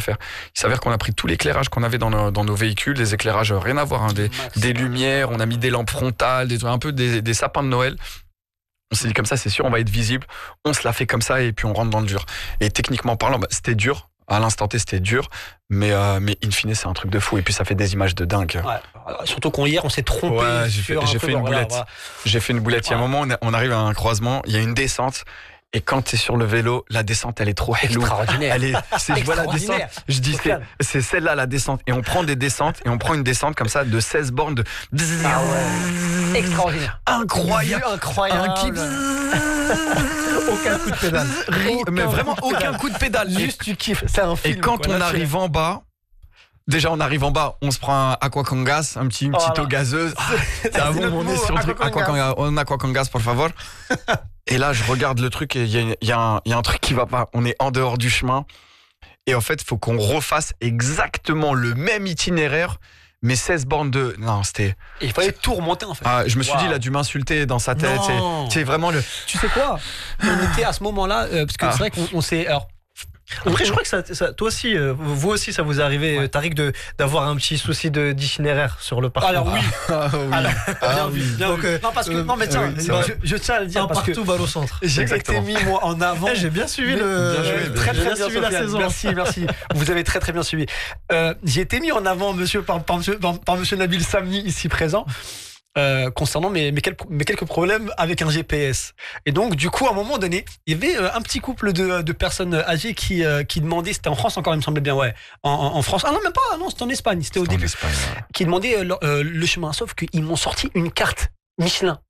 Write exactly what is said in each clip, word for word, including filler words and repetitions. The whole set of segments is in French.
faire. Il s'avère qu'on a pris tout l'éclairage qu'on avait dans nos, dans nos véhicules, des éclairages rien à voir, hein, des, des lumières, on a mis des lampes frontales, des un peu des, des sapins de Noël. On s'est dit comme ça, c'est sûr, on va être visible. On se l'a fait comme ça et puis on rentre dans le dur. Et techniquement parlant, bah, c'était dur. À l'instant T, c'était dur, mais, euh, mais in fine, c'est un truc de fou. Et puis, ça fait des images de dingue. Ouais. Alors, surtout qu'hier, on s'est trompé. Ouais, j'ai fait, j'ai fait une boulette. Voilà. J'ai fait une boulette. Il y a un moment, on, a, on arrive à un croisement, il y a une descente. Et quand t'es sur le vélo, la descente, elle est trop hello. Extraordinaire. Elle est, c'est, je vois la descente, je dis, c'est, c'est celle-là, la descente. Et on prend des descentes, et on prend une descente comme ça de seize bornes de. Ah ouais. Extraordinaire. Incroyable. Incroyable. Un kiff. Aucun coup de pédale. Aucun mais vraiment aucun coup de pédale. Juste tu kiffes. C'est un film. Et quand quoi, on là, arrive en bas, déjà on arrive en bas, on se prend un aquacangas, un petit, une petite voilà. eau gazeuse. C'est un bon, on est sur le truc. Aquacangas, on aquacangas, por favor. Et là, je regarde le truc et il y, y, y a un truc qui va pas. On est en dehors du chemin. Et en fait, il faut qu'on refasse exactement le même itinéraire. Mais seize bornes de... Non, c'était... Et il fallait tout remonter, en fait. Ah, je me suis wow. dit, il a dû m'insulter dans sa tête. C'est, c'est vraiment le... Tu sais quoi? On était à ce moment-là, euh, parce que ah. c'est vrai qu'on on s'est... Alors, après, je crois que ça, ça, toi aussi, euh, vous aussi, ça vous est arrivé, ouais. Tariq, de, d'avoir un petit souci de, d'itinéraire sur le parcours. Alors oui. Ah, oui. Alors, ah, bien oui. vu. Bien Donc, vu. Euh, non, parce que, euh, non, mais tiens, oui, je, je tiens à le dire. Un parce partout que balle au centre. J'ai été mis, moi, en avant. Eh, j'ai bien suivi mais, le. Bien joué, très, très bien, bien suivi la saison. Merci, merci. Vous avez très, très bien suivi. Euh, j'ai été mis en avant, monsieur, par, par, monsieur, par, par monsieur Nabil Samni, ici présent. Euh, concernant mes, mes, quelques, mes quelques problèmes avec un G P S. Et donc, du coup, à un moment donné, il y avait euh, un petit couple de, de personnes âgées qui, euh, qui demandaient, c'était en France encore, il me semblait bien, ouais, en, en, en France, ah non, même pas, non, c'était en Espagne, c'était, c'était au début, Espagne, ouais. Qui demandaient euh, euh, le chemin, sauf qu'ils m'ont sorti une carte Michelin.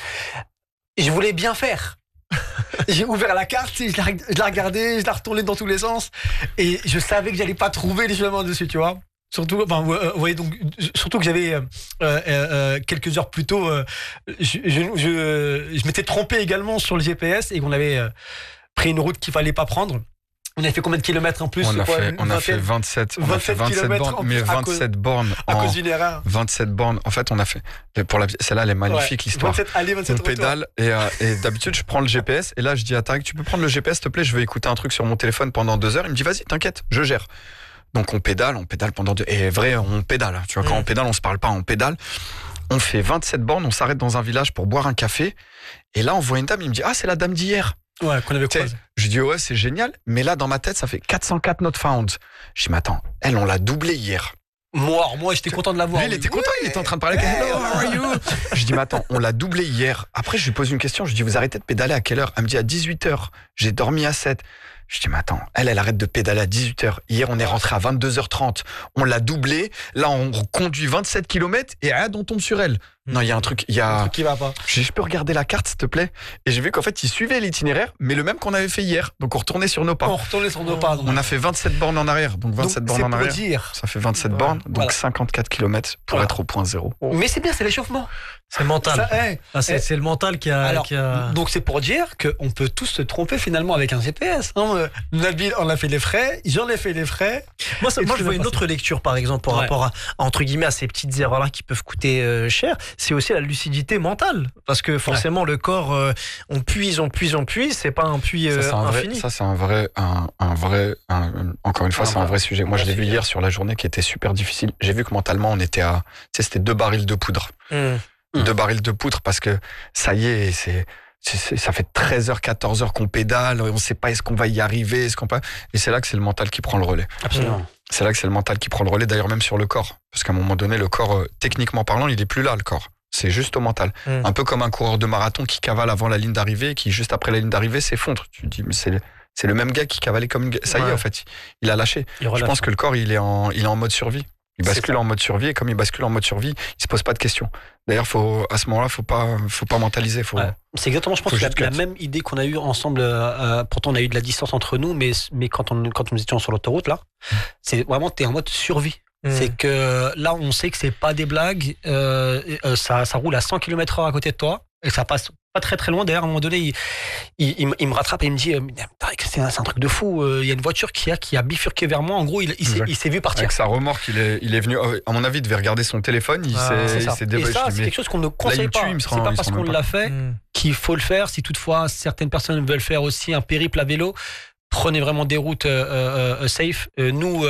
Je voulais bien faire. J'ai ouvert la carte, je l'ai, je l'ai regardée, je l'ai retournée dans tous les sens, et je savais que j'allais pas trouver les chemins dessus, tu vois. Surtout, enfin, vous voyez, donc, surtout que j'avais euh, euh, quelques heures plus tôt, euh, je, je, je, je m'étais trompé également sur le G P S et qu'on avait euh, pris une route qu'il fallait pas prendre. On a fait combien de kilomètres en plus? On a quoi, fait, on a fait vingt-sept, on a fait vingt-sept bornes, en, mais vingt-sept bornes à en, cause d'une erreur. vingt-sept bornes. En fait, on a fait pour la, celle-là, elle est magnifique, ouais. L'histoire. vingt-sept allez, vingt-sept on pédale et, euh, et d'habitude, je prends le G P S et là, je dis à Tariq, tu peux prendre le G P S, s'il te plaît, je veux écouter un truc sur mon téléphone pendant deux heures. Il me dit, vas-y, t'inquiète, je gère. Donc on pédale, on pédale pendant deux... Et vrai, on pédale. Tu vois, quand mmh. on pédale, on se parle pas, on pédale. On fait vingt-sept bornes, on s'arrête dans un village pour boire un café. Et là, on voit une dame, il me dit, ah, c'est la dame d'hier. Ouais, qu'on avait croisé. Je dis, ouais, c'est génial. Mais là, dans ma tête, ça fait quatre cent quatre not found. Je dis, mais attends, elle, on l'a doublée hier. Moi, moi, j'étais content de la voir. Lui, il était content, il était en train de parler avec elle. Hello, how are you? Je dis, mais attends, on l'a doublée hier. Après, je lui pose une question. Je dis, vous arrêtez de pédaler à quelle heure? Elle me dit, à dix-huit heures. J'ai dormi à sept. Je dis, mais attends, elle, elle arrête de pédaler à dix-huit heures. Hier, on est rentré à vingt-deux heures trente. On l'a doublée. Là, on conduit vingt-sept kilomètres et ah, on tombe sur elle. Mmh. Non, il y a un truc, il y a. Un truc qui va pas. Je, je peux regarder la carte, s'il te plaît? Et j'ai vu qu'en fait, il suivait l'itinéraire, mais le même qu'on avait fait hier. Donc, on retournait sur nos pas. On retournait sur nos pas. Donc. On a fait vingt-sept bornes en arrière. Donc, vingt-sept donc, bornes en arrière. Dire. Ça fait vingt-sept ouais. bornes. Donc, voilà. cinquante-quatre kilomètres pour voilà. être au point zéro. Mais c'est bien, c'est l'échauffement. C'est mental. Ça, hey, ah, c'est, hey. c'est le mental qui a, Alors, qui a. Donc, c'est pour dire qu'on peut tous se tromper finalement avec un G P S. Hein. Nabil en a fait les frais, j'en ai fait les frais. Moi, ça, moi je vois une autre lecture, par exemple, par ouais. rapport à, entre guillemets, à ces petites erreurs-là qui peuvent coûter euh, cher. C'est aussi la lucidité mentale. Parce que forcément, ouais. le corps, euh, on puise, on puise, on puise. C'est pas un puits euh, ça, c'est un infini. Vrai, ça, c'est un vrai, un, un vrai, un, encore une fois, un c'est vrai. un vrai sujet. Moi, je l'ai vu hier sur la journée qui était super difficile. J'ai vu que mentalement, on était à, tu sais, c'était deux barils de poudre. Mmh. Deux mmh. barils de poudre parce que ça y est, c'est, c'est, c'est, ça fait treize heures, quatorze heures qu'on pédale, on sait pas est-ce qu'on va y arriver, est-ce qu'on peut... Et c'est là que c'est le mental qui prend le relais. Absolument. Mmh. C'est là que c'est le mental qui prend le relais, d'ailleurs même sur le corps. Parce qu'à un moment donné, le corps, euh, techniquement parlant, il est plus là, le corps. C'est juste au mental. Mmh. Un peu comme un coureur de marathon qui cavale avant la ligne d'arrivée et qui, juste après la ligne d'arrivée, s'effondre. Tu te dis, mais c'est, c'est le même gars qui cavalait comme une... Ça y ouais. est, en fait, il a lâché. Il Je pense que le corps, il est en, il est en mode survie. Il bascule en mode survie et comme il bascule en mode survie, il se pose pas de questions. D'ailleurs, faut, à ce moment-là, faut pas, faut pas mentaliser. Faut, ouais. C'est exactement, je pense, la, la même idée qu'on a eue ensemble. Euh, pourtant, on a eu de la distance entre nous, mais, mais quand, on, quand nous étions sur l'autoroute, là, c'est vraiment, t'es en mode survie. Mmh. C'est que là, on sait que c'est pas des blagues. Euh, euh, ça, ça roule à cent kilomètres heure à côté de toi et ça passe pas très très loin. D'ailleurs, à un moment donné, il, il, il, il me rattrape et il me dit c'est un, c'est un truc de fou. Il y a une voiture qui a, qui a bifurqué vers moi. En gros, il, il, s'est, il s'est vu partir. Avec sa remorque, il est, il est venu, à mon avis, il devait regarder son téléphone. Il ah, s'est, il s'est débrouillé. Et ça, c'est quelque chose qu'on ne conseille pas. Tue, c'est pas parce qu'on l'a fait mmh. qu'il faut le faire. Si toutefois, certaines personnes veulent faire aussi un périple à vélo, prenez vraiment des routes euh, euh, safe. Euh, nous,